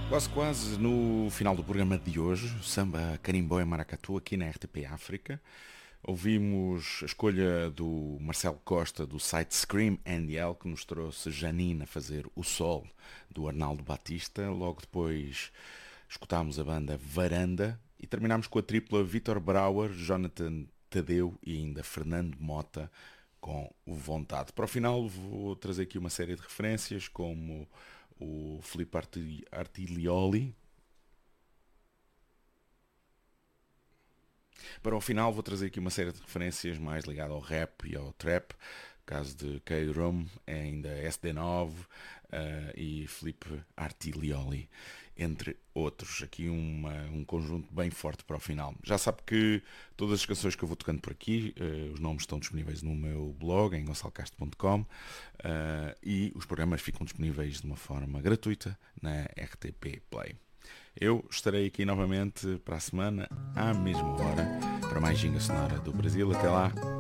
Quase quase no final do programa de hoje, Samba Carimbó e Maracatu aqui na RTP África. Ouvimos a escolha do Marcelo Costa do site Scream NDL, que nos trouxe Janine a fazer O Sol, do Arnaldo Batista. Logo depois escutámos a banda Varanda e terminámos com a tripla Vitor Brauer, Jonathan Tadeu e ainda Fernando Mota com o Vontade. Para o final vou trazer aqui uma série de referências, como o Filipe Artilioli. Para o final vou trazer aqui uma série de referências mais ligadas ao rap e ao trap. No caso de K-Rum é ainda SD9 e Filipe Artilioli, entre outros. Aqui um conjunto bem forte para o final. Já sabe que todas as canções que eu vou tocando por aqui, os nomes estão disponíveis no meu blog, em gonçalocastro.com, e os programas ficam disponíveis de uma forma gratuita na RTP Play. Eu estarei aqui novamente para a semana, à mesma hora, para mais Ginga Sonora do Brasil. Até lá!